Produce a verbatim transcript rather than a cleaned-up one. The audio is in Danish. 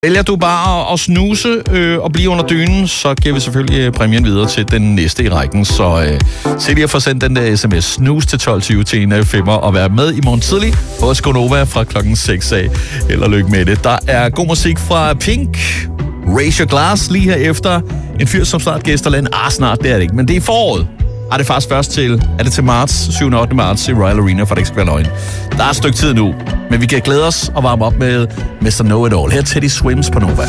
Vælger du bare at snuse øh, og blive under dynen, så giver vi selvfølgelig præmien videre til den næste i rækken. Så øh, se lige at få sendt den der sms snus til tolv tyve til en femmer og være med i morgen tidlig på Skonova fra klokken seks af. Held og lykke med det. Der er god musik fra Pink. Raise Your Glass lige herefter. En fyr som snart gæsterland. Ah, snart, det er det ikke, men det er foråret. Er det faktisk først til, er det til marts, syvende og ottende marts i Royal Arena, for det ikke skal være løgn. Der er et stykke tid nu, men vi kan glæde os og varme op med mister Know It All. Her Teddy Swims på Nova.